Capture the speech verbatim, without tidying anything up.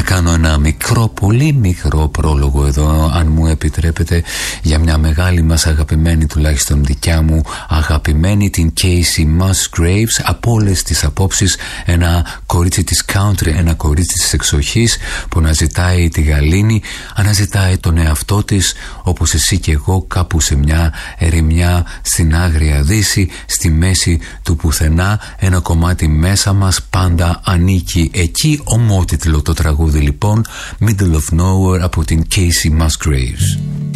κάνω ένα μικρό, πολύ μικρό πρόλογο εδώ, αν μου επιτρέπετε, για μια μεγάλη μας αγαπημένη, τουλάχιστον δικιά μου αγαπημένη, την Casey Musgraves. Από όλες τις απόψεις ένα κορίτσι της country, ένα κορίτσι της εξοχής που αναζητάει τη γαλήνη, αναζητάει τον εαυτό της, όπως εσύ και εγώ, κάπου σε μια ερημιά στην Άγρια Δύση, στη μέση του πουθενά. Ένα κομμάτι μέσα μας πάντα ανήκει εκεί. Ομότιτλο το τραγούδι λοιπόν, Middle of Nowhere, από την Casey Musgraves.